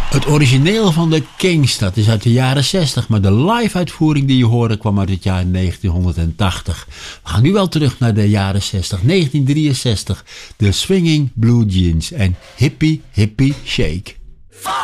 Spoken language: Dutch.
Het origineel van de Kings, dat is uit de jaren 60, maar de live-uitvoering die je hoorde kwam uit het jaar 1980. We gaan nu wel terug naar de jaren 60, 1963. De Swinging Blue Jeans en Hippie Hippie Shake.